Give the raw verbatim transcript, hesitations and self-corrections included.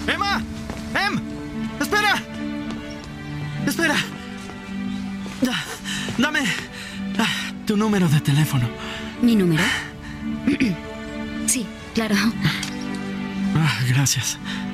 ¡Emma! ¡Em! ¡Espera! ¡Espera! Da- Dame ah, tu número de teléfono. ¿Mi número? Sí, claro. Ah, gracias.